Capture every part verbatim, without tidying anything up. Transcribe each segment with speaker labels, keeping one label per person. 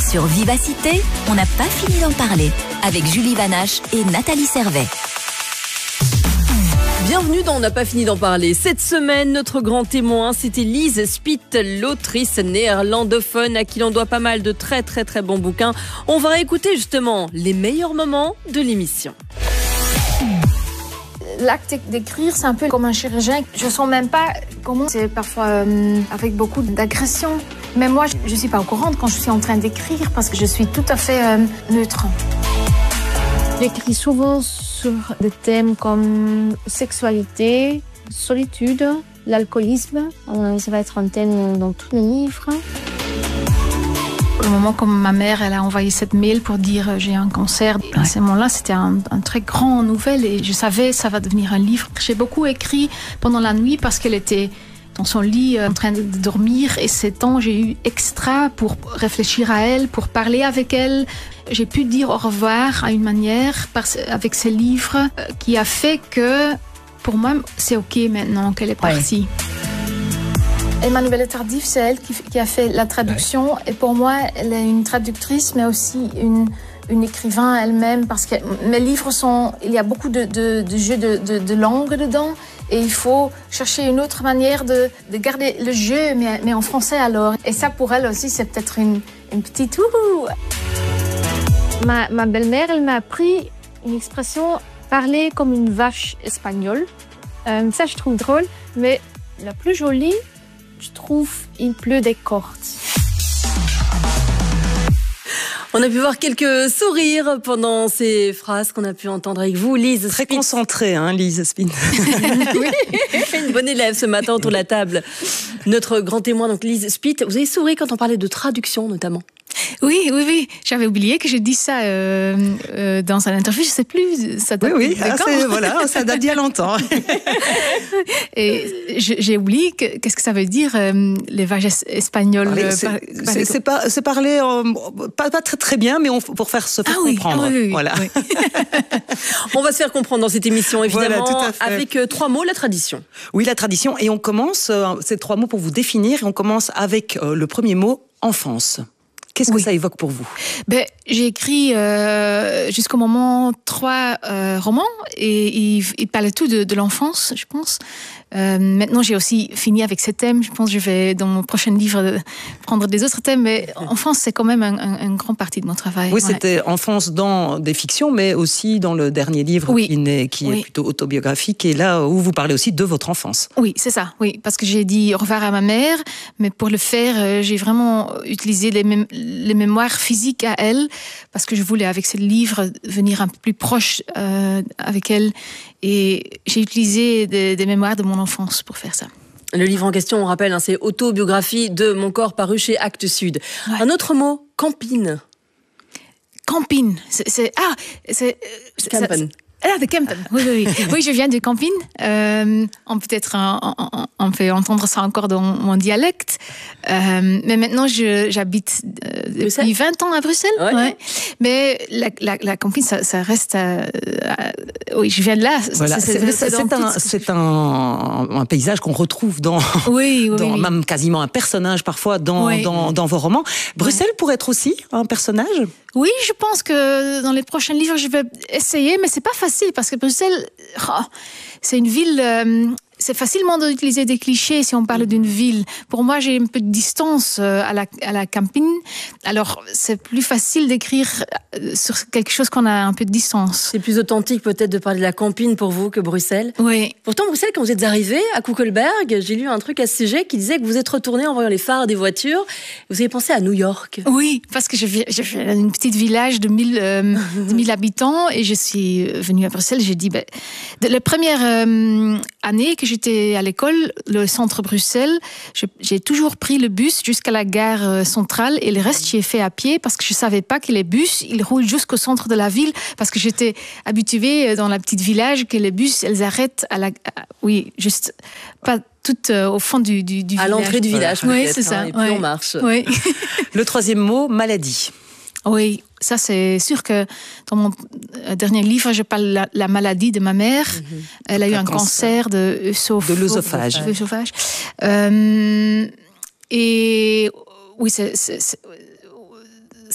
Speaker 1: Sur Vivacité, on n'a pas fini d'en parler avec Julie Vanache et Nathalie Servet.
Speaker 2: Bienvenue dans On n'a pas fini d'en parler. Cette semaine, notre grand témoin, c'était Lise Spitt, l'autrice néerlandophone à qui l'on doit pas mal de très très très bons bouquins. On va écouter justement les meilleurs moments de l'émission.
Speaker 3: L'acte d'écrire, c'est un peu comme un chirurgien. Je ne sens même pas comment c'est parfois euh, avec beaucoup d'agression. Mais moi, je ne suis pas au courant quand je suis en train d'écrire parce que je suis tout à fait euh, neutre.
Speaker 4: J'écris souvent sur des thèmes comme sexualité, solitude, l'alcoolisme. Ça va être un thème dans tous les livres.
Speaker 3: Au moment où ma mère elle a envoyé cette mail pour dire euh, j'ai un cancer, à ce moment-là, c'était un, un très grand nouvelle et je savais ça va devenir un livre. J'ai beaucoup écrit pendant la nuit parce qu'elle était dans son lit euh, en train de dormir et ces temps, j'ai eu extra pour réfléchir à elle, pour parler avec elle. J'ai pu dire au revoir à une manière parce, avec ce livre euh, qui a fait que pour moi, c'est OK maintenant qu'elle est partie. Ouais. Emmanuelle Tardif, c'est elle qui, qui a fait la traduction. Ouais. Et pour moi, elle est une traductrice, mais aussi une, une écrivain elle-même. Parce que mes livres sont... Il y a beaucoup de, de, de jeux de, de, de langue dedans. Et il faut chercher une autre manière de, de garder le jeu, mais, mais en français alors. Et ça, pour elle aussi, c'est peut-être une, une petite ouhou.
Speaker 4: Ma, ma belle-mère, elle m'a appris une expression « parler comme une vache espagnole ». Euh, ça, je trouve drôle. Mais la plus jolie... je trouve il pleut des cordes.
Speaker 2: On a pu voir quelques sourires pendant ces phrases qu'on a pu entendre avec vous, Lise Spitt.
Speaker 5: Très concentrée, hein, Lise Spitt.
Speaker 2: Oui, une bonne élève ce matin autour de la table. Notre grand témoin, donc Lise Spitt. Vous avez souri quand on parlait de traduction, notamment.
Speaker 3: Oui, oui, oui. J'avais oublié que j'ai dit ça euh, euh, dans un interview. Je ne sais plus. Ça date
Speaker 5: oui, oui.
Speaker 3: de
Speaker 5: Ah,
Speaker 3: quand
Speaker 5: voilà, ça date d'il y a longtemps.
Speaker 3: Et j'ai oublié que, qu'est-ce que ça veut dire euh, les vaches espagnoles.
Speaker 5: Allez, c'est,
Speaker 3: par,
Speaker 5: c'est, c'est, pas, c'est parler euh, pas, pas très très bien, mais on, pour faire se faire
Speaker 3: ah oui,
Speaker 5: comprendre.
Speaker 3: Ah oui, oui,
Speaker 5: voilà.
Speaker 3: Oui.
Speaker 2: On va se faire comprendre dans cette émission, évidemment,
Speaker 5: voilà,
Speaker 2: avec euh, trois mots, la tradition.
Speaker 5: Oui, la tradition. Et on commence euh, ces trois mots pour vous définir. Et on commence avec euh, le premier mot, enfance. Qu'est-ce que oui. ça évoque pour vous?
Speaker 3: Ben, j'ai écrit euh, jusqu'au moment trois euh, romans et ils il parlaient tout de, de l'enfance, je pense. Euh, maintenant, j'ai aussi fini avec ces thèmes. Je pense que je vais, dans mon prochain livre, prendre des autres thèmes. Mais enfance, c'est quand même un, un, un grand partie de mon travail.
Speaker 5: Oui,
Speaker 3: ouais.
Speaker 5: C'était enfance dans des fictions, mais aussi dans le dernier livre
Speaker 3: oui.
Speaker 5: qui, n'est, qui oui. est plutôt autobiographique. Et là où vous parlez aussi de votre enfance.
Speaker 3: Oui, c'est ça. Oui, parce que j'ai dit au revoir à ma mère. Mais pour le faire, j'ai vraiment utilisé les, mé- les mémoires physiques à elle. Parce que je voulais, avec ce livre, venir un peu plus proche euh, avec elle. Et j'ai utilisé des, des mémoires de mon enfance pour faire ça.
Speaker 2: Le livre en question, on rappelle, hein, c'est Autobiographie de mon corps, paru chez Actes Sud. Ouais. Un autre mot, campine.
Speaker 3: Campine, c'est, c'est ah, c'est, c'est
Speaker 2: Campen.
Speaker 3: Ah, de Kempen. Oui, oui, oui. Oui, je viens de Campine. Euh, on peut être, on, on, on peut entendre ça encore dans mon dialecte. Euh, mais maintenant, je, j'habite euh, depuis vingt ans à Bruxelles. Ouais. Ouais. Mais la, la, la Campine, ça, ça reste. À, à, oui, je viens de là.
Speaker 5: Voilà. C'est, c'est, c'est, c'est, un, c'est un, un paysage qu'on retrouve dans,
Speaker 3: oui, oui,
Speaker 5: dans
Speaker 3: oui.
Speaker 5: même quasiment un personnage parfois dans, oui. dans, dans vos romans. Bruxelles oui. pourrait être aussi un personnage.
Speaker 3: Oui, je pense que dans les prochains livres, je vais essayer, mais c'est pas facile parce que Bruxelles, oh, c'est une ville. Euh, c'est facilement d'utiliser des clichés si on parle d'une ville. Pour moi, j'ai un peu de distance à la, à la campagne. Alors, c'est plus facile d'écrire sur quelque chose qu'on a un peu de distance.
Speaker 2: C'est plus authentique peut-être de parler de la campagne pour vous que Bruxelles.
Speaker 3: Oui.
Speaker 2: Pourtant, Bruxelles, quand vous êtes arrivé à Kuckelberg, j'ai lu un truc à ce sujet qui disait que vous êtes retourné en voyant les phares des voitures. Vous avez pensé à New York.
Speaker 3: Oui, parce que je viens, je viens d'une petite village de mille, euh, de mille habitants et je suis venue à Bruxelles. J'ai dit, ben, de la première euh, année que j'étais à l'école, le centre Bruxelles, je, j'ai toujours pris le bus jusqu'à la gare centrale et le reste, j'y ai fait à pied parce que je savais pas que les bus, ils roulent jusqu'au centre de la ville parce que j'étais habituée dans la petite village que les bus, elles arrêtent à la, à, oui, juste pas tout euh, au fond du, du, du
Speaker 2: à
Speaker 3: village.
Speaker 2: À l'entrée du village,
Speaker 3: oui,
Speaker 2: peut-être,
Speaker 3: c'est ça.
Speaker 2: Hein, et puis
Speaker 3: ouais.
Speaker 2: on marche.
Speaker 3: Oui.
Speaker 5: Le troisième mot, maladie.
Speaker 3: Oui, ça c'est sûr que dans mon dernier livre, je parle de la, la maladie de ma mère. Mm-hmm. Elle a eu un cancer, cancer de, œsoph...
Speaker 5: de l'œsophage.
Speaker 3: De l'œsophage. Euh, et oui, c'est, c'est, c'est,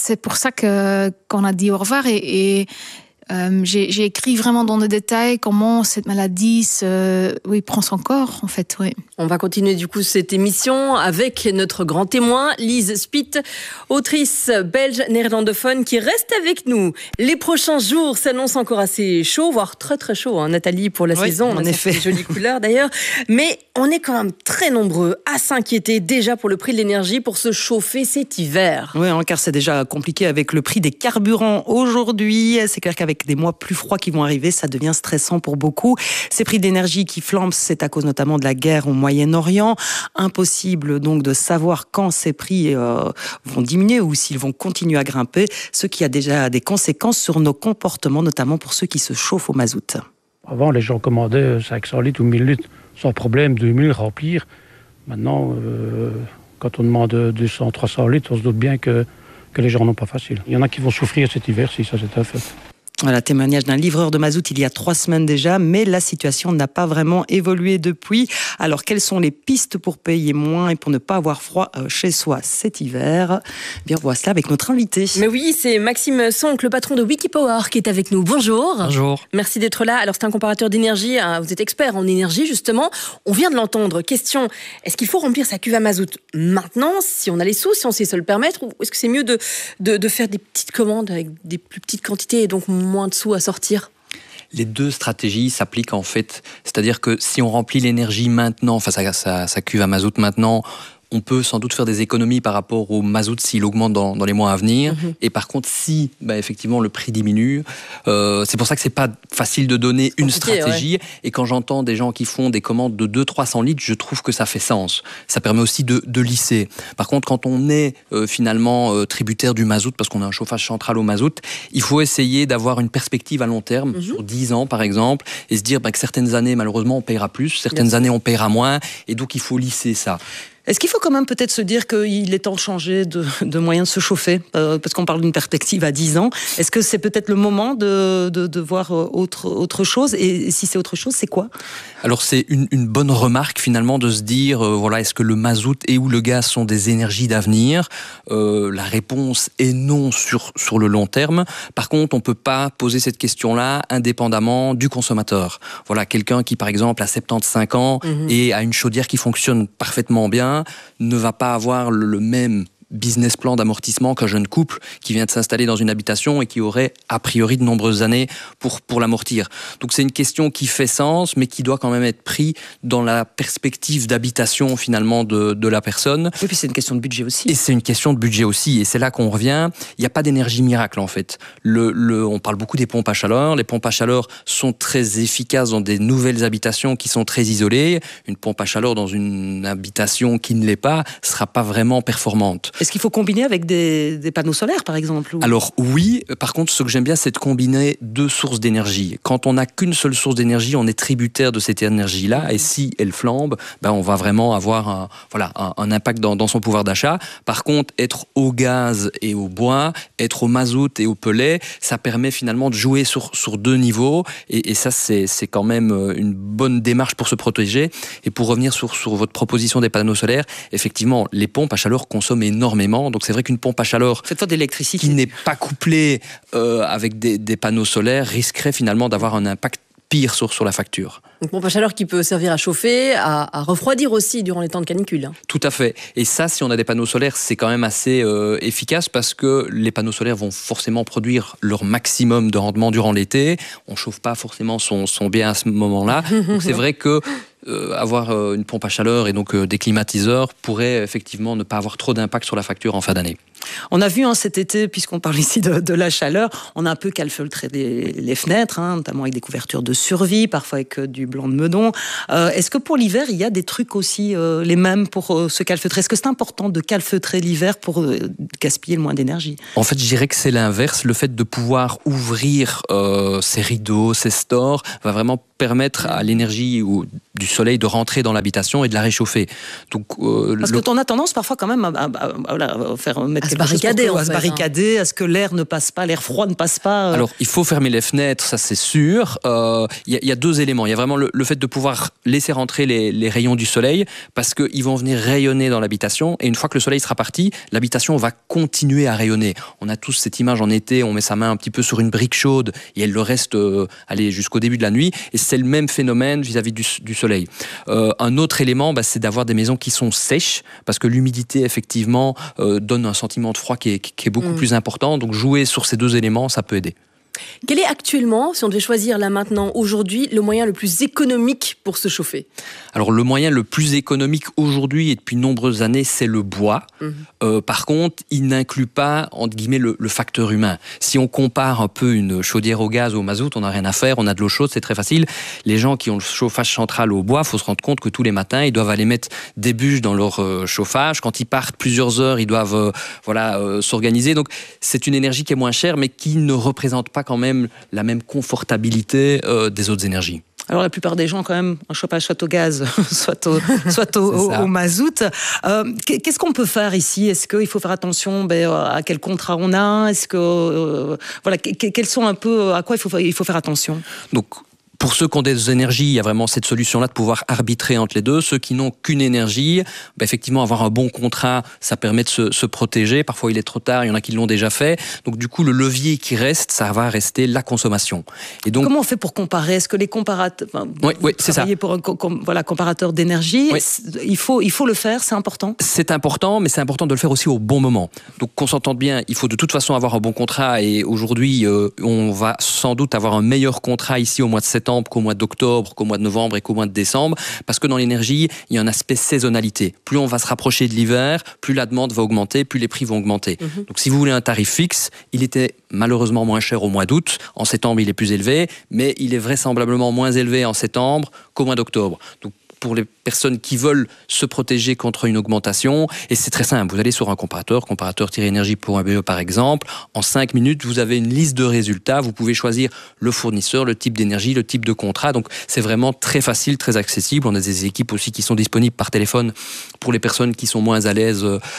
Speaker 3: c'est pour ça que, qu'on a dit au revoir et, et euh, j'ai, j'ai écrit vraiment dans le détail comment cette maladie se, oui, prend son corps, en fait. Oui.
Speaker 2: On va continuer du coup cette émission avec notre grand témoin, Lise Spitt, autrice belge néerlandophone qui reste avec nous. Les prochains jours s'annoncent encore assez chaud, voire très très chaud, hein, Nathalie, pour la
Speaker 5: oui,
Speaker 2: saison.
Speaker 5: En effet.
Speaker 2: Des jolies couleurs d'ailleurs. Mais on est quand même très nombreux à s'inquiéter déjà pour le prix de l'énergie pour se chauffer cet hiver.
Speaker 5: Oui, hein, car c'est déjà compliqué avec le prix des carburants aujourd'hui. C'est clair qu'avec des mois plus froids qui vont arriver, ça devient stressant pour beaucoup. Ces prix d'énergie qui flambent, c'est à cause notamment de la guerre au Moyen-Orient. Impossible donc de savoir quand ces prix euh, vont diminuer ou s'ils vont continuer à grimper, ce qui a déjà des conséquences sur nos comportements, notamment pour ceux qui se chauffent au mazout.
Speaker 6: Avant, les gens commandaient cinq cents litres ou mille litres sans problème, deux mille remplir. Maintenant, euh, quand on demande deux cents, trois cents litres, on se doute bien que, que les gens n'ont pas facile. Il y en a qui vont souffrir cet hiver, si ça c'est un fait.
Speaker 5: Voilà, témoignage d'un livreur de mazout il y a trois semaines déjà, mais la situation n'a pas vraiment évolué depuis. Alors, quelles sont les pistes pour payer moins et pour ne pas avoir froid chez soi cet hiver ? Bien, on voit cela avec notre invité.
Speaker 2: Mais oui, c'est Maxime Sonck, le patron de Wikipower, qui est avec nous. Bonjour.
Speaker 7: Bonjour.
Speaker 2: Merci d'être là. Alors, c'est un comparateur d'énergie. Vous êtes expert en énergie, justement. On vient de l'entendre. Question, est-ce qu'il faut remplir sa cuve à mazout maintenant, si on a les sous, si on sait se le permettre, ou est-ce que c'est mieux de, de, de faire des petites commandes avec des plus petites quantités et donc moins de sous à sortir ?
Speaker 7: Les deux stratégies s'appliquent en fait. C'est-à-dire que si on remplit l'énergie maintenant, enfin sa, sa, sa cuve à mazout maintenant, on peut sans doute faire des économies par rapport au mazout s'il augmente dans, dans les mois à venir. Mmh. Et par contre, si bah, effectivement le prix diminue, euh, c'est pour ça que c'est pas facile de donner une stratégie. Ouais. Et quand j'entends des gens qui font des commandes de deux cents à trois cents litres, je trouve que ça fait sens. Ça permet aussi de, de lisser. Par contre, quand on est euh, finalement euh, tributaire du mazout, parce qu'on a un chauffage central au mazout, il faut essayer d'avoir une perspective à long terme, mmh. sur dix ans par exemple, et se dire bah, que certaines années, malheureusement, on paiera plus, certaines Bien années, on paiera moins, et donc il faut lisser ça.
Speaker 5: Est-ce qu'il faut quand même peut-être se dire qu'il est temps de changer de, de moyen de se chauffer, euh, parce qu'on parle d'une perspective à dix ans. Est-ce que c'est peut-être le moment de, de, de voir autre, autre chose ? Et si c'est autre chose, c'est quoi ?
Speaker 7: Alors c'est une, une bonne remarque finalement de se dire, euh, voilà, est-ce que le mazout et ou le gaz sont des énergies d'avenir ? euh, La réponse est non sur, sur le long terme. Par contre, on ne peut pas poser cette question-là indépendamment du consommateur. Voilà, quelqu'un qui par exemple a soixante-quinze ans mmh. et a une chaudière qui fonctionne parfaitement bien, ne va pas avoir le même business plan d'amortissement qu'un jeune couple qui vient de s'installer dans une habitation et qui aurait a priori de nombreuses années pour, pour l'amortir. Donc c'est une question qui fait sens, mais qui doit quand même être prise dans la perspective d'habitation finalement de, de la personne.
Speaker 5: Et puis c'est une question de budget aussi.
Speaker 7: Et c'est une question de budget aussi, et c'est là qu'on revient. Il n'y a pas d'énergie miracle en fait. Le, le, on parle beaucoup des pompes à chaleur. Les pompes à chaleur sont très efficaces dans des nouvelles habitations qui sont très isolées. Une pompe à chaleur dans une habitation qui ne l'est pas ne sera pas vraiment performante.
Speaker 5: Est-ce qu'il faut combiner avec des, des panneaux solaires, par exemple ? ou...
Speaker 7: Alors oui, par contre, ce que j'aime bien, c'est de combiner deux sources d'énergie. Quand on n'a qu'une seule source d'énergie, on est tributaire de cette énergie-là, et si elle flambe, ben, on va vraiment avoir un, voilà, un, un impact dans, dans son pouvoir d'achat. Par contre, être au gaz et au bois, être au mazout et au pellet, ça permet finalement de jouer sur, sur deux niveaux, et, et ça, c'est, c'est quand même une bonne démarche pour se protéger. Et pour revenir sur, sur votre proposition des panneaux solaires, effectivement, les pompes à chaleur consomment énormément. Donc c'est vrai qu'une pompe à chaleur qui n'est pas couplée euh, avec des, des panneaux solaires risquerait finalement d'avoir un impact pire sur, sur la facture.
Speaker 2: Une pompe à chaleur qui peut servir à chauffer, à, à refroidir aussi durant les temps de canicule. Hein.
Speaker 7: Tout à fait. Et ça, si on a des panneaux solaires, c'est quand même assez euh, efficace parce que les panneaux solaires vont forcément produire leur maximum de rendement durant l'été. On ne chauffe pas forcément son, son bien à ce moment-là. Donc c'est vrai que Euh, avoir euh, une pompe à chaleur et donc euh, des climatiseurs pourrait effectivement ne pas avoir trop d'impact sur la facture en fin d'année.
Speaker 5: On a vu hein, cet été, puisqu'on parle ici de, de la chaleur, on a un peu calfeutré les, les fenêtres, hein, notamment avec des couvertures de survie, parfois avec euh, du blanc de meudon. Euh, est-ce que pour l'hiver, il y a des trucs aussi euh, les mêmes pour euh, se calfeutrer ? Est-ce que c'est important de calfeutrer l'hiver pour euh, gaspiller le moins d'énergie ?
Speaker 7: En fait, je dirais que c'est l'inverse. Le fait de pouvoir ouvrir euh, ses rideaux, ses stores, va vraiment permettre à l'énergie ou du soleil de rentrer dans l'habitation et de la réchauffer. Donc, euh,
Speaker 5: Parce
Speaker 7: le...
Speaker 5: que on a tendance parfois quand même à, à, à, à, à faire mettre
Speaker 2: à se
Speaker 5: quelque chose
Speaker 2: barricader,
Speaker 5: pour,
Speaker 2: en
Speaker 5: à se
Speaker 2: fait,
Speaker 5: barricader, hein. À ce que l'air ne passe pas, l'air froid ne passe pas. Euh...
Speaker 7: Alors, il faut fermer les fenêtres, ça c'est sûr. Il euh, y, y a deux éléments. Il y a vraiment le, le fait de pouvoir laisser rentrer les, les rayons du soleil parce qu'ils vont venir rayonner dans l'habitation et une fois que le soleil sera parti, l'habitation va continuer à rayonner. On a tous cette image en été, on met sa main un petit peu sur une brique chaude et elle le reste euh, aller jusqu'au début de la nuit et c'est le même phénomène vis-à-vis du, du soleil. Euh, un autre élément, bah, c'est d'avoir des maisons qui sont sèches parce que l'humidité effectivement euh, donne un sentiment de froid qui est, qui est beaucoup mmh. plus important. Donc jouer sur ces deux éléments, ça peut aider.
Speaker 2: Quel est actuellement, si on devait choisir là maintenant, aujourd'hui, le moyen le plus économique pour se chauffer?
Speaker 7: Alors le moyen le plus économique aujourd'hui et depuis de nombreuses années, c'est le bois. Mmh. Euh, par contre, il n'inclut pas, entre guillemets, le, le facteur humain. Si on compare un peu une chaudière au gaz ou au mazout, on n'a rien à faire, on a de l'eau chaude, c'est très facile. Les gens qui ont le chauffage central au bois, il faut se rendre compte que tous les matins, ils doivent aller mettre des bûches dans leur euh, chauffage. Quand ils partent plusieurs heures, ils doivent euh, voilà, euh, s'organiser. Donc c'est une énergie qui est moins chère, mais qui ne représente pas quand même la même confortabilité euh, des autres énergies.
Speaker 5: Alors la plupart des gens quand même, un chauffage soit au gaz, soit au, soit au, au, au mazout. Euh, qu'est-ce qu'on peut faire ici? Est-ce qu'il faut faire attention ben, à quel contrat on a? Est-ce que euh, voilà, quels sont un peu à quoi il faut il faut faire attention?
Speaker 7: Donc pour ceux qui ont des énergies, il y a vraiment cette solution-là de pouvoir arbitrer entre les deux. Ceux qui n'ont qu'une énergie, bah effectivement, avoir un bon contrat, ça permet de se, se protéger. Parfois, il est trop tard, il y en a qui l'ont déjà fait. Donc, du coup, le levier qui reste, ça va rester la consommation. Et donc,
Speaker 5: comment on fait pour comparer? Est-ce que les comparateurs... Enfin,
Speaker 7: oui, oui, c'est ça.
Speaker 5: pour un com, voilà, comparateur d'énergie, oui. il, faut, il faut le faire, c'est important?
Speaker 7: C'est important, mais c'est important de le faire aussi au bon moment. Donc, qu'on s'entende bien, il faut de toute façon avoir un bon contrat. Et aujourd'hui, euh, on va sans doute avoir un meilleur contrat ici au mois de septembre qu'au mois d'octobre, qu'au mois de novembre et qu'au mois de décembre, parce que dans l'énergie, il y a un aspect saisonnalité. Plus on va se rapprocher de l'hiver, plus la demande va augmenter, plus les prix vont augmenter. Mmh. Donc si vous voulez un tarif fixe, il était malheureusement moins cher au mois d'août. En septembre, il est plus élevé, mais il est vraisemblablement moins élevé en septembre qu'au mois d'octobre. Donc pour les personnes qui veulent se protéger contre une augmentation, et c'est très simple, vous allez sur un comparateur, comparateur tiret énergie point b e par exemple, en cinq minutes, vous avez une liste de résultats, vous pouvez choisir le fournisseur, le type d'énergie, le type de contrat, donc c'est vraiment très facile, très accessible. On a des équipes aussi qui sont disponibles par téléphone pour les personnes qui sont moins à l'aise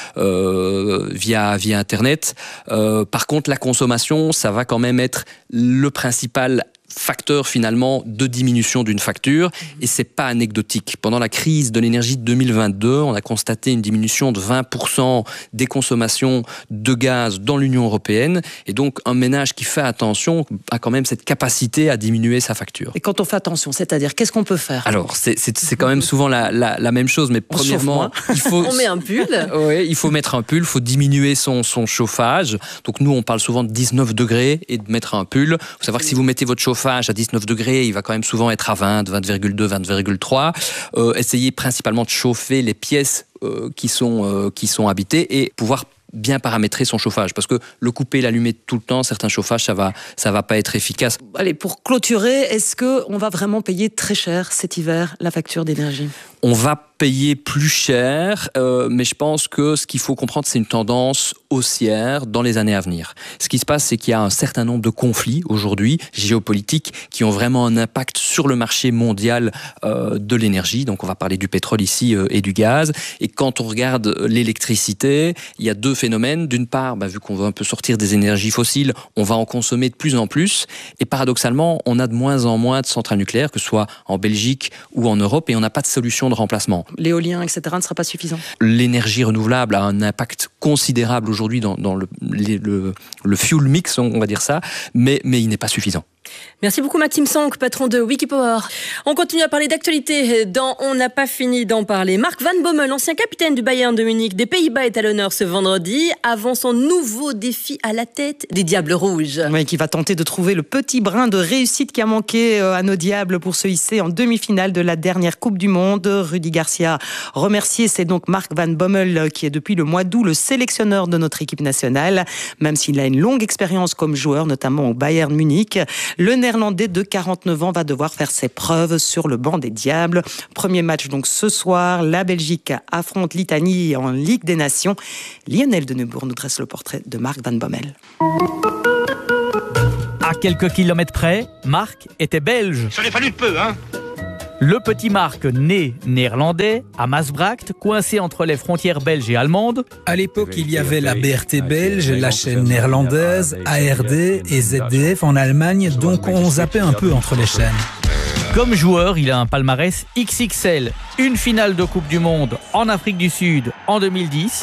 Speaker 7: euh, via, via Internet. Euh, par contre, la consommation, ça va quand même être le principal facteur finalement de diminution d'une facture, et c'est pas anecdotique. Pendant la crise de l'énergie de deux mille vingt-deux, on a constaté une diminution de vingt pour cent des consommations de gaz dans l'Union européenne, et donc un ménage qui fait attention a quand même cette capacité à diminuer sa facture.
Speaker 5: Et quand on fait attention, c'est-à-dire qu'est-ce qu'on peut faire?
Speaker 7: Alors c'est, c'est, c'est quand même souvent la, la, la même chose, mais on premièrement il faut
Speaker 2: on met un pull.
Speaker 7: Oui, il faut mettre un pull, il faut diminuer son, son chauffage. Donc nous on parle souvent de dix-neuf degrés et de mettre un pull. Il faut savoir que si vous mettez votre chauffage à dix-neuf degrés, il va quand même souvent être à vingt, vingt virgule deux, vingt virgule trois. Euh, essayez principalement de chauffer les pièces euh, qui sont, euh, qui sont habitées et pouvoir bien paramétrer son chauffage, parce que le couper, l'allumer tout le temps, certains chauffages, ça va, ça va pas être efficace.
Speaker 5: Allez, pour clôturer, est-ce qu'on va vraiment payer très cher cet hiver la facture d'énergie?
Speaker 7: On va payer plus cher, euh, mais je pense que ce qu'il faut comprendre, c'est une tendance haussière dans les années à venir. Ce qui se passe, c'est qu'il y a un certain nombre de conflits aujourd'hui, géopolitiques, qui ont vraiment un impact sur le marché mondial euh, de l'énergie. Donc on va parler du pétrole ici euh, et du gaz. Et quand on regarde l'électricité, il y a deux phénomènes. D'une part, bah, vu qu'on veut un peu sortir des énergies fossiles, on va en consommer de plus en plus. Et paradoxalement, on a de moins en moins de centrales nucléaires, que ce soit en Belgique ou en Europe, et on n'a pas de solution de remplacement.
Speaker 5: L'éolien, et cetera ne sera pas suffisant.
Speaker 7: L'énergie renouvelable a un impact considérable aujourd'hui dans, dans le, le, le fuel mix, on va dire ça, mais, mais il n'est pas suffisant.
Speaker 2: Merci beaucoup Maxime Sonck, patron de Wikipower. On continue à parler d'actualité dans On n'a pas fini d'en parler. Mark Van Bommel, ancien capitaine du Bayern de Munich des Pays-Bas, est à l'honneur ce vendredi avant son nouveau défi à la tête des Diables Rouges.
Speaker 5: Oui, qui va tenter de trouver le petit brin de réussite qui a manqué à nos Diables pour se hisser en demi-finale de la dernière Coupe du Monde. Rudy Garcia remercié, c'est donc Mark Van Bommel qui est depuis le mois d'août le sélectionneur de notre équipe nationale, même s'il a une longue expérience comme joueur, notamment au Bayern Munich. Le Néerlandais de quarante-neuf ans va devoir faire ses preuves sur le banc des Diables. Premier match donc ce soir, la Belgique affronte l'Italie en Ligue des Nations. Lionel de Neubourg nous dresse le portrait de Mark Van Bommel.
Speaker 8: À quelques kilomètres près, Marc était belge.
Speaker 9: Ça n'est fallu de peu, hein.
Speaker 8: Le petit Marc, né néerlandais, à Maasbracht, coincé entre les frontières belges et allemandes.
Speaker 10: À l'époque, il y avait la B R T belge, la chaîne néerlandaise, A R D et Z D F en Allemagne, donc on zappait un peu entre les chaînes.
Speaker 8: Comme joueur, il a un palmarès X X L. Une finale de Coupe du Monde en Afrique du Sud en deux mille dix.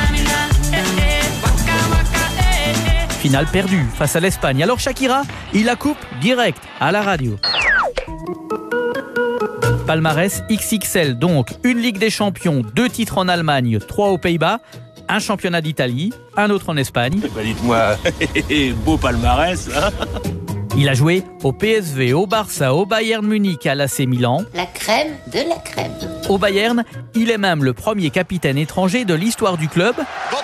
Speaker 8: Finale perdue face à l'Espagne. Alors Shakira, il la coupe direct à la radio. Palmarès X X L, donc une Ligue des Champions, deux titres en Allemagne, trois aux Pays-Bas, un championnat d'Italie, un autre en Espagne.
Speaker 9: Bah dites-moi, beau palmarès, hein.
Speaker 8: Il a joué au P S V, au Barça, au Bayern Munich, à l'A C Milan.
Speaker 11: La crème de la crème.
Speaker 8: Au Bayern, il est même le premier capitaine étranger de l'histoire du club.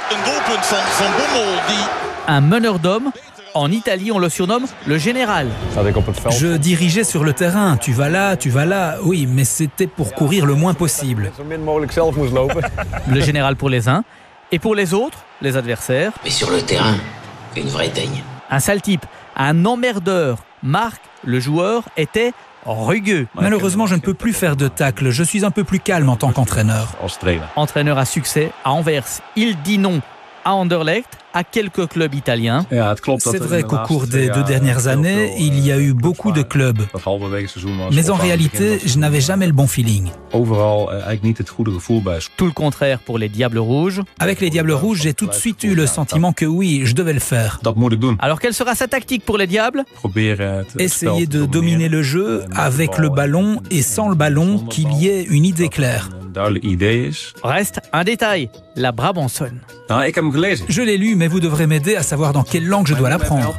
Speaker 8: Un meneur d'hommes. En Italie, on le surnomme le général.
Speaker 10: Je dirigeais sur le terrain, tu vas là, tu vas là, oui, mais c'était pour courir le moins possible.
Speaker 8: Le général pour les uns, et pour les autres, les adversaires.
Speaker 11: Mais sur le terrain, une vraie teigne.
Speaker 8: Un sale type, un emmerdeur. Marc, le joueur, était rugueux.
Speaker 10: Malheureusement, je ne peux plus faire de tacle, je suis un peu plus calme en tant qu'entraîneur.
Speaker 8: Entraîneur à succès à Anvers, il dit non à Anderlecht, à quelques clubs italiens.
Speaker 10: C'est vrai qu'au cours des deux dernières années, il y a eu beaucoup de clubs. Mais en réalité, je n'avais jamais le bon feeling.
Speaker 8: Tout le contraire pour les Diables Rouges.
Speaker 10: Avec les Diables Rouges, j'ai tout de suite eu le sentiment que oui, je devais le faire.
Speaker 8: Alors quelle sera sa tactique pour les Diables ?
Speaker 10: Essayer de dominer le jeu avec le ballon et sans le ballon, qu'il y ait une idée claire.
Speaker 8: Reste un détail, la Brabançonne.
Speaker 10: Je l'ai lu, mais vous devrez m'aider à savoir dans quelle langue je dois l'apprendre.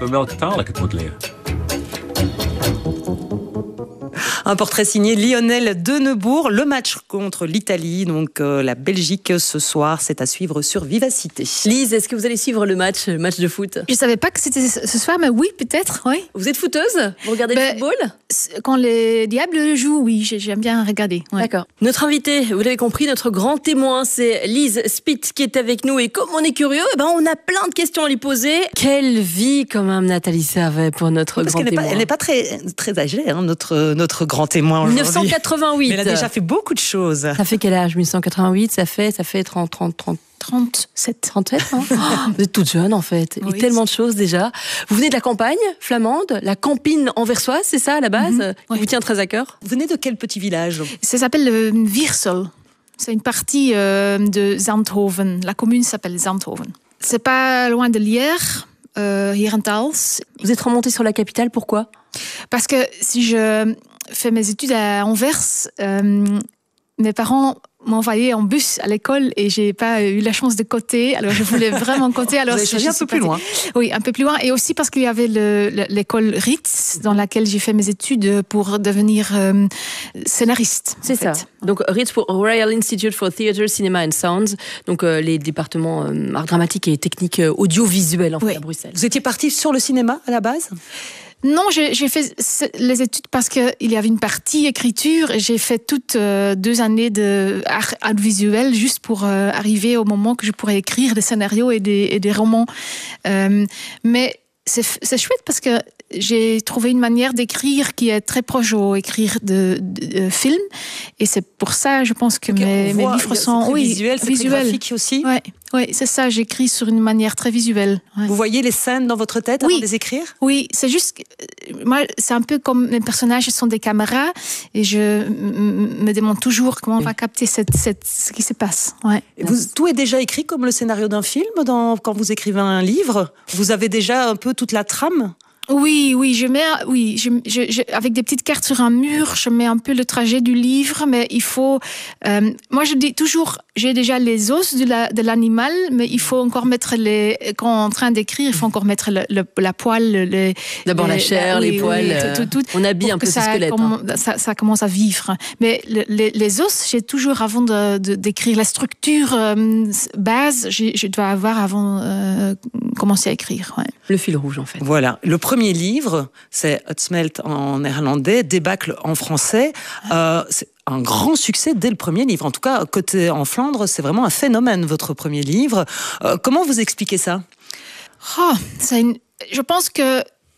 Speaker 5: Un portrait signé Lionel Denebourg. Le match contre l'Italie, donc euh, la Belgique ce soir, c'est à suivre sur Vivacité.
Speaker 2: Lise, est-ce que vous allez suivre le match, le match de foot ?
Speaker 3: Je savais pas que c'était ce soir, mais oui, peut-être, oui.
Speaker 2: Vous êtes footeuse ? Vous regardez
Speaker 3: ben,
Speaker 2: le football ?
Speaker 3: Quand les Diables jouent, oui, j'aime bien regarder. Ouais.
Speaker 2: D'accord. Notre invité, vous l'avez compris, notre grand témoin, c'est Lise Spitt qui est avec nous. Et comme on est curieux, eh ben on a plein de questions à lui poser. Quelle vie quand même Nathalie Servet pour notre
Speaker 5: Parce
Speaker 2: grand
Speaker 5: qu'elle
Speaker 2: témoin.
Speaker 5: Pas, elle n'est pas très, très âgée, hein, notre, notre grand témoin aujourd'hui.
Speaker 2: mille neuf cent quatre-vingt-huit.
Speaker 5: Mais elle a déjà fait beaucoup de choses.
Speaker 2: Ça fait quel âge ? mille neuf cent quatre-vingt-huit, ça fait, ça fait trente, trente, trente.
Speaker 3: trente-sept.
Speaker 2: trente-sept, hein. Vous êtes toute jeune en fait.
Speaker 3: Oui,
Speaker 2: et tellement de choses déjà. Vous venez de la campagne flamande, la Campine anversoise, c'est ça à la base,
Speaker 3: mm-hmm.
Speaker 2: qui
Speaker 3: oui.
Speaker 2: vous tient très à cœur.
Speaker 5: Vous venez de quel petit village ?
Speaker 3: Ça s'appelle euh, Viersel. C'est une partie euh, de Zandhoven. La commune s'appelle Zandhoven. C'est pas loin de Lier, euh, Herentals.
Speaker 2: Vous êtes remonté sur la capitale, pourquoi ?
Speaker 3: Parce que si je fais mes études à Anvers, euh, mes parents m'ont envoyé en bus à l'école et j'ai pas eu la chance de coter. Alors je voulais vraiment coter. Alors
Speaker 5: vous avez choisi un peu plus loin.
Speaker 3: Oui, un peu plus loin. Et aussi parce qu'il y avait le, le, l'école Ritz dans laquelle j'ai fait mes études pour devenir euh, scénariste.
Speaker 2: C'est ça. Fait. Donc Ritz pour Royal Institute for Theatre, Cinema and Sounds. Donc euh, les départements euh, art dramatique et technique euh, audiovisuelle en fait, oui. à Bruxelles.
Speaker 5: Vous étiez partie sur le cinéma à la base ?
Speaker 3: Non, j'ai, j'ai fait les études parce qu'il y avait une partie écriture et j'ai fait toutes euh, deux années de art, art visuel juste pour euh, arriver au moment que je pourrais écrire des scénarios et des, et des romans. Euh, mais c'est, c'est chouette parce que j'ai trouvé une manière d'écrire qui est très proche au écrire de, de, de films et c'est pour ça je pense que okay, mes,
Speaker 5: voit,
Speaker 3: mes livres sont
Speaker 5: c'est
Speaker 3: oui,
Speaker 5: visuel, c'est
Speaker 3: visuels.
Speaker 5: graphique aussi.
Speaker 3: Ouais. Oui, c'est ça, j'écris sur une manière très visuelle. Ouais.
Speaker 5: Vous voyez les scènes dans votre tête
Speaker 3: oui.
Speaker 5: avant de les écrire ?
Speaker 3: Oui, c'est juste... Moi, c'est un peu comme mes personnages sont des caméras et je m- me demande toujours comment on va capter cette, cette, ce qui se passe. Ouais.
Speaker 5: Vous, tout est déjà écrit comme le scénario d'un film dans, quand vous écrivez un livre ? Vous avez déjà un peu toute la trame ?
Speaker 3: Oui, oui, je mets, oui, je, je, je, avec des petites cartes sur un mur, je mets un peu le trajet du livre, mais il faut, euh, moi je dis toujours, j'ai déjà les os de, la, de l'animal, mais il faut encore mettre les, quand on est en train d'écrire, il faut encore mettre le, le, la poêle, les,
Speaker 2: d'abord
Speaker 3: les,
Speaker 2: la chair,
Speaker 3: la,
Speaker 2: les
Speaker 3: oui,
Speaker 2: poils,
Speaker 3: oui, tout, tout, tout,
Speaker 2: on habille un peu ce squelette.
Speaker 3: Comm- hein. ça, ça commence à vivre. Mais le, les, les os, j'ai toujours, avant de, de, d'écrire la structure euh, base, j'ai, je dois avoir avant euh, commencer à écrire. Ouais.
Speaker 2: Le fil rouge en fait.
Speaker 5: Voilà, le premier livre, c'est Uitsmelt en néerlandais, Débâcle en français. Euh, c'est un grand succès dès le premier livre. En tout cas, côté en Flandre, c'est vraiment un phénomène, votre premier livre. Euh, comment vous expliquez ça ?
Speaker 3: Oh, c'est une... Je pense que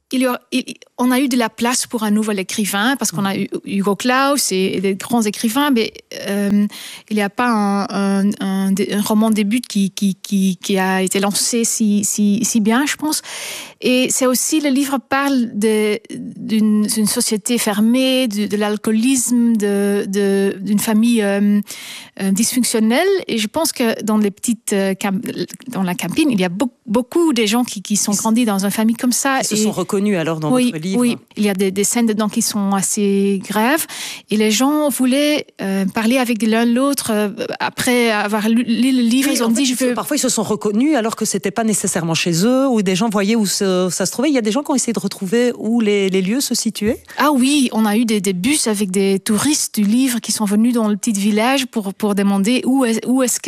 Speaker 3: il y a, il, on a eu de la place pour un nouvel écrivain, parce qu'on a eu Hugo Claus et, et des grands écrivains, mais euh, il n'y a pas un, un, un, un roman début qui, qui, qui, qui a été lancé si, si, si bien, je pense. Et c'est aussi, le livre parle de, d'une, d'une société fermée, de, de l'alcoolisme, de, de, d'une famille euh, euh, dysfonctionnelle. Et je pense que dans les petites, euh, cam- dans la campagne, il y a be- beaucoup de gens qui, qui sont grandis dans une famille comme ça.
Speaker 5: Ils se sont reconnus alors dans
Speaker 3: oui,
Speaker 5: votre livre.
Speaker 3: Oui, il y a des, des scènes dedans qui sont assez graves. Et les gens voulaient euh, parler avec l'un l'autre euh, après avoir lu, lu le livre.
Speaker 5: Oui,
Speaker 3: ils ont dit,
Speaker 5: fait,
Speaker 3: je veux...
Speaker 5: Parfois, ils se sont reconnus alors que c'était pas nécessairement chez eux, ou des gens voyaient où se, ça se trouvait. Il y a des gens qui ont essayé de retrouver où les, les lieux se situaient.
Speaker 3: Ah oui, on a eu des, des bus avec des touristes du livre qui sont venus dans le petit village pour, pour demander où est, où est-ce que,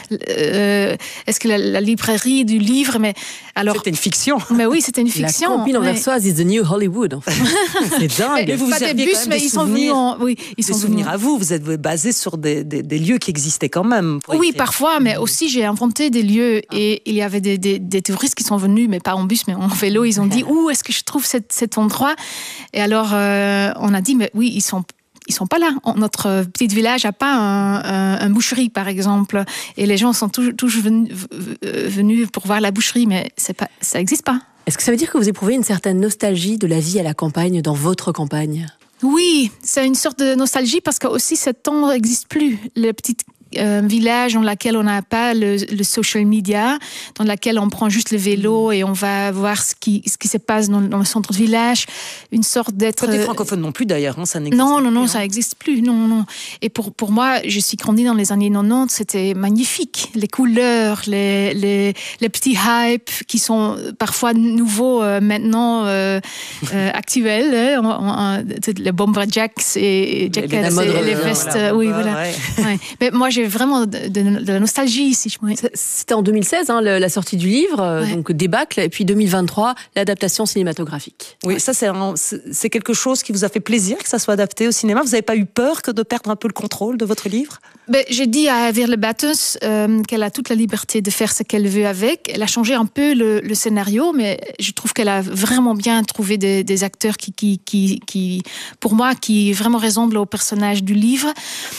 Speaker 3: euh, est-ce que la, la librairie du livre... Mais alors,
Speaker 5: c'était une fiction.
Speaker 3: Mais oui, c'était une fiction.
Speaker 2: La campagne anversoise is the new Hollywood. En fait.
Speaker 5: C'est dingue.
Speaker 3: Mais vous, vous pas des bus, mais ils sont venus en... Oui, ils
Speaker 5: des
Speaker 3: sont
Speaker 5: souvenirs
Speaker 3: venus.
Speaker 5: à vous. Vous êtes basé sur des, des, des lieux qui existaient quand même.
Speaker 3: Oui, parfois, mais aussi j'ai inventé des lieux et il y avait des, des, des touristes qui sont venus, mais pas en bus, mais en vélo. Ils ont dit, où est-ce que je trouve cet, cet endroit? Et alors, euh, on a dit, mais oui, ils sont Ils sont pas là. Notre petit village n'a pas un, un, un boucherie, par exemple. Et les gens sont tous, tous venus, venus pour voir la boucherie, mais c'est pas, ça n'existe pas.
Speaker 2: Est-ce que ça veut dire que vous éprouvez une certaine nostalgie de la vie à la campagne, dans votre campagne?
Speaker 3: Oui, c'est une sorte de nostalgie parce que aussi ce temps n'existe plus. Le petit euh, village dans lequel on n'a pas le, le social media, dans lequel on prend juste le vélo et on va voir ce qui, ce qui se passe dans, dans le centre de village. Une sorte d'être...
Speaker 5: Côté francophone non plus d'ailleurs, hein, ça n'existe
Speaker 3: non,
Speaker 5: plus.
Speaker 3: Non, non,
Speaker 5: hein.
Speaker 3: ça n'existe plus. Non, non. Et pour, pour moi, je suis grandie dans les années quatre-vingt-dix, c'était magnifique. Les couleurs, les, les, les petits hypes qui sont parfois nouveaux euh, maintenant, euh, euh, actuels. Hein, on, on, les bomber jacks et jackets et, et les vestes. Voilà, oui, voilà. Ouais. Ouais. Mais moi, j'ai vraiment de, de, de la nostalgie ici. Ouais.
Speaker 2: C'était en deux mille seize, hein, la sortie du livre,
Speaker 3: ouais.
Speaker 2: donc débâcle, et puis deux mille vingt-trois, l'adaptation cinématographique.
Speaker 5: Oui, ouais. ça c'est, un, c'est quelque chose qui vous a fait plaisir que ça soit adapté au cinéma. Vous n'avez pas eu peur que de perdre un peu le contrôle de votre livre?
Speaker 3: Ben, j'ai dit à Virle Battens euh, qu'elle a toute la liberté de faire ce qu'elle veut avec. Elle a changé un peu le, le scénario, mais je trouve qu'elle a vraiment bien trouvé des, des acteurs qui, qui, qui, qui, pour moi, qui vraiment ressemblent au personnage du livre.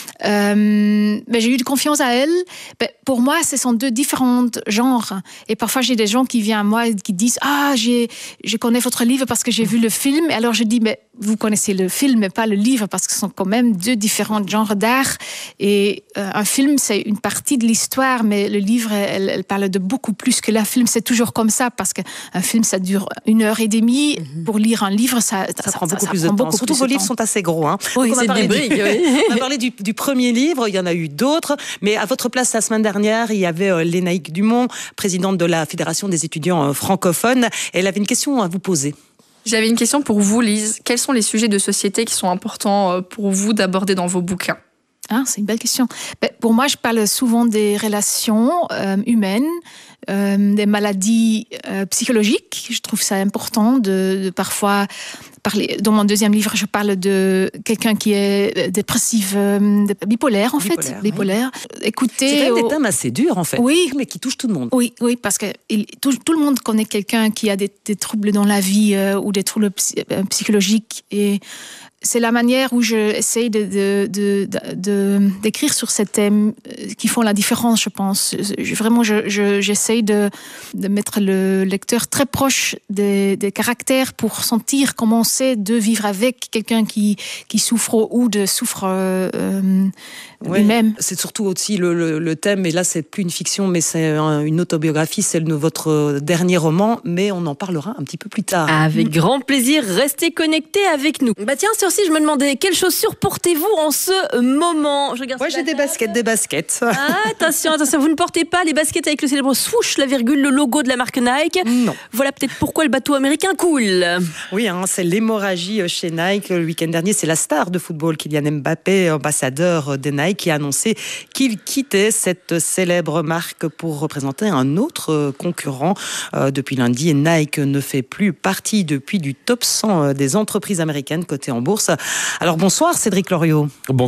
Speaker 3: Euh, ben, j'ai eu de confiance à elle. Ben, pour moi, ce sont deux différents genres. Et parfois, j'ai des gens qui viennent à moi et qui disent « Ah, j'ai, je connais votre livre parce que j'ai vu le film. » Et alors, je dis « Mais vous connaissez le film, mais pas le livre, parce que ce sont quand même deux différents genres d'art. » Et euh, un film, c'est une partie de l'histoire, mais le livre, elle, elle parle de beaucoup plus que le film. C'est toujours comme ça, parce qu'un film, ça dure une heure et demie. Mm-hmm. Pour lire un livre, ça,
Speaker 5: ça,
Speaker 3: ça
Speaker 5: prend beaucoup
Speaker 3: ça,
Speaker 5: plus
Speaker 3: ça
Speaker 5: de
Speaker 3: temps.
Speaker 5: temps. Surtout vos livres
Speaker 3: temps.
Speaker 5: sont assez gros. Hein.
Speaker 2: Oui,
Speaker 5: Donc,
Speaker 2: c'est des briques.
Speaker 5: Du,
Speaker 2: oui.
Speaker 5: on a parlé du, du premier livre, il y en a eu d'autres, mais à votre place, la semaine dernière, il y avait euh, Lénaïque Dumont, présidente de la Fédération des étudiants euh, francophones. Elle avait une question à vous poser.
Speaker 12: J'avais une question pour vous, Lise. Quels sont les sujets de société qui sont importants pour vous d'aborder dans vos bouquins?
Speaker 3: Ah, c'est une belle question. Ben, pour moi, je parle souvent des relations euh, humaines, euh, des maladies euh, psychologiques. Je trouve ça important de, de parfois parler. Dans mon deuxième livre, je parle de quelqu'un qui est dépressif, euh, bipolaire en
Speaker 5: bipolaire,
Speaker 3: fait,
Speaker 5: oui.
Speaker 3: bipolaire. Écoutez,
Speaker 5: c'est quand même
Speaker 3: au...
Speaker 5: des thèmes assez durs en fait,
Speaker 3: oui,
Speaker 5: mais qui touchent tout le monde.
Speaker 3: Oui, oui, parce que il, tout, tout le monde connaît quelqu'un qui a des, des troubles dans la vie euh, ou des troubles psy, euh, psychologiques et c'est la manière où j'essaie de, de, de, de, de, d'écrire sur ces thèmes qui font la différence, je pense. Je, vraiment, je, je, j'essaie de, de mettre le lecteur très proche des, des caractères pour sentir comment c'est de vivre avec quelqu'un qui, qui souffre ou de souffre euh,
Speaker 5: ouais,
Speaker 3: lui-même.
Speaker 5: C'est surtout aussi le, le, le thème, et là, c'est plus une fiction, mais c'est une autobiographie, c'est le, votre dernier roman, mais on en parlera un petit peu plus tard.
Speaker 2: Avec grand plaisir, restez connectés avec nous. Bah tiens, aussi, je me demandais, quelles chaussures portez-vous en ce moment? Je regarde.
Speaker 5: Moi, j'ai des baskets, des baskets.
Speaker 2: Ah, attention, attention, vous ne portez pas les baskets avec le célèbre swoosh, la virgule, le logo de la marque Nike.
Speaker 5: Non.
Speaker 2: Voilà peut-être pourquoi le bateau américain coule.
Speaker 5: Oui, hein, c'est l'hémorragie chez Nike. Le week-end dernier, c'est la star de football, Kylian Mbappé, ambassadeur des Nike, qui a annoncé qu'il quittait cette célèbre marque pour représenter un autre concurrent. Euh, depuis lundi, Nike ne fait plus partie depuis du top cent des entreprises américaines cotées en bourse. Alors bonsoir Cédric Loriot.
Speaker 13: Bonsoir.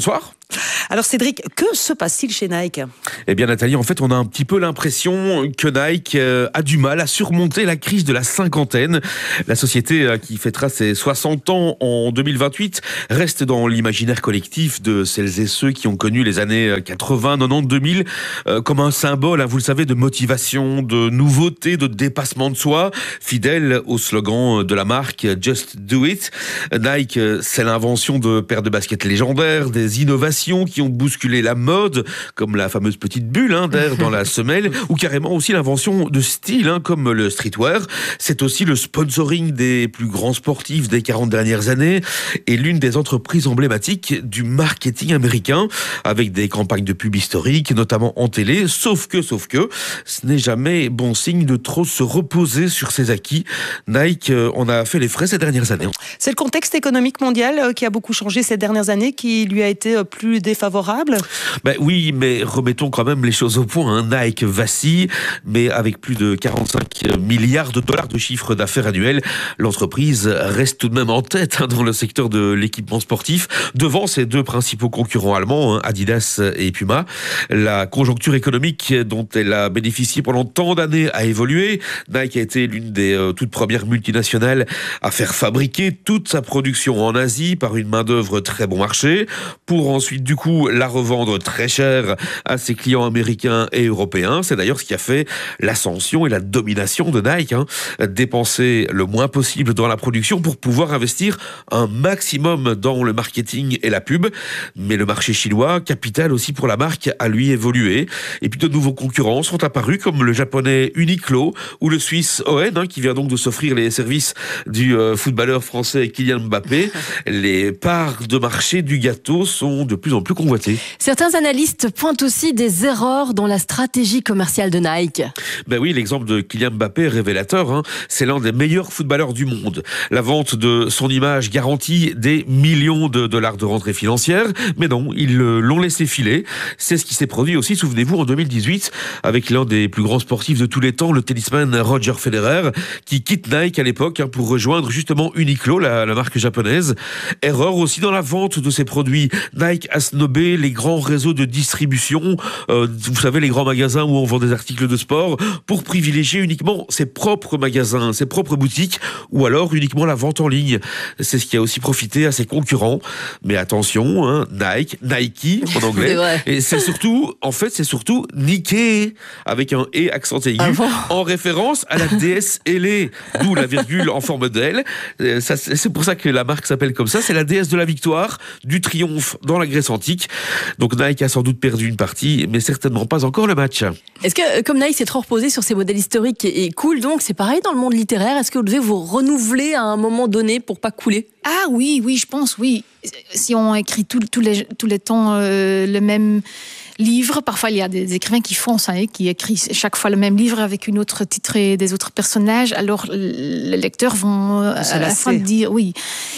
Speaker 5: Alors Cédric, que se passe-t-il chez Nike ?
Speaker 13: Eh bien Nathalie, en fait on a un petit peu l'impression que Nike a du mal à surmonter la crise de la cinquantaine. La société qui fêtera ses soixante ans en deux mille vingt-huit reste dans l'imaginaire collectif de celles et ceux qui ont connu les années quatre-vingts, quatre-vingt-dix, deux mille comme un symbole, vous le savez, de motivation, de nouveauté, de dépassement de soi, fidèle au slogan de la marque « Just do it ». Nike, c'est l'invention de paires de baskets légendaires, des innovations qui ont bousculé la mode, comme la fameuse petite bulle hein, d'air dans la semelle, ou carrément aussi l'invention de style, hein, comme le streetwear. C'est aussi le sponsoring des plus grands sportifs des quarante dernières années, et l'une des entreprises emblématiques du marketing américain, avec des campagnes de pub historiques, notamment en télé, sauf que, sauf que, ce n'est jamais bon signe de trop se reposer sur ses acquis. Nike en a fait les frais ces dernières années.
Speaker 5: C'est le contexte économique mondial qui a beaucoup changé ces dernières années, qui lui a été plus défavorable ?
Speaker 13: Ben oui, mais remettons quand même les choses au point. Hein. Nike vacille, mais avec plus de quarante-cinq milliards de dollars de chiffre d'affaires annuel, l'entreprise reste tout de même en tête hein, dans le secteur de l'équipement sportif, devant ses deux principaux concurrents allemands, hein, Adidas et Puma. La conjoncture économique dont elle a bénéficié pendant tant d'années a évolué. Nike a été l'une des euh, toutes premières multinationales à faire fabriquer toute sa production en Asie par une main-d'œuvre très bon marché, pour ensuite du coup la revendre très cher à ses clients américains et européens. C'est d'ailleurs ce qui a fait l'ascension et la domination de Nike. Hein. Dépenser le moins possible dans la production pour pouvoir investir un maximum dans le marketing et la pub. Mais le marché chinois, capital aussi pour la marque, a lui évolué. Et puis de nouveaux concurrents sont apparus comme le japonais Uniqlo ou le suisse O N, hein, qui vient donc de s'offrir les services du euh, footballeur français Kylian Mbappé. Les parts de marché du gâteau sont de plus en plus convoitées.
Speaker 2: Certains analystes pointent aussi des erreurs dans la stratégie commerciale de Nike.
Speaker 13: Ben oui, l'exemple de Kylian Mbappé est révélateur. Hein. C'est l'un des meilleurs footballeurs du monde. La vente de son image garantit des millions de dollars de rentrées financières, mais non, ils l'ont laissé filer. C'est ce qui s'est produit aussi, souvenez-vous, en deux mille dix-huit, avec l'un des plus grands sportifs de tous les temps, le tennisman Roger Federer, qui quitte Nike à l'époque hein, pour rejoindre justement Uniqlo, la, la marque japonaise. Erreur aussi dans la vente de ses produits. Nike a snobé les grands réseaux de distribution, euh, vous savez, les grands magasins où on vend des articles de sport, pour privilégier uniquement ses propres magasins, ses propres boutiques, ou alors uniquement la vente en ligne. C'est ce qui a aussi profité à ses concurrents. Mais attention, hein, Nike, Nike en anglais, c'est et c'est surtout, en fait, c'est surtout Nike, avec un E accent aigu, ah bon en référence à la déesse Hélé, d'où la virgule en forme d'L. Ça, c'est pour ça que la marque s'appelle comme ça, c'est la déesse de la victoire, du triomphe dans la Grèce antique. Donc Nike a sans doute perdu une partie, mais certainement pas encore le match.
Speaker 2: Est-ce que, comme Nike s'est trop reposé sur ses modèles historiques et cool, donc c'est pareil dans le monde littéraire, est-ce que vous devez vous renouveler à un moment donné pour pas couler ?
Speaker 3: Ah oui, oui, je pense, oui. Si on écrit tous tout les, tous les temps euh, le même livre, parfois il y a des écrivains qui font ça, hein, qui écrivent chaque fois le même livre avec une autre titre et des autres personnages, alors les lecteurs vont à la fin dire oui.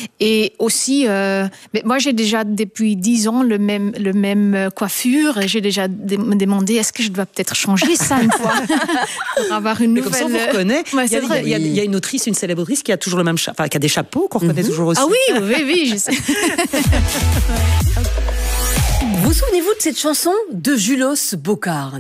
Speaker 3: Et aussi, euh, mais moi j'ai déjà depuis dix ans le même, le même coiffure, et j'ai déjà dé- me demandé est-ce que je dois peut-être changer ça une fois pour avoir une nouvelle...
Speaker 5: Mais comme ça on vous reconnaît.
Speaker 3: Ouais,
Speaker 5: il, y a, il, y a, il y a une autrice, une célèbre autrice qui a toujours le même cha- enfin, qui a des chapeaux qu'on reconnaît mm-hmm. toujours aussi.
Speaker 3: Ah oui, oui, oui, je sais.
Speaker 2: Vous souvenez-vous de cette chanson de Julos Bocarn ?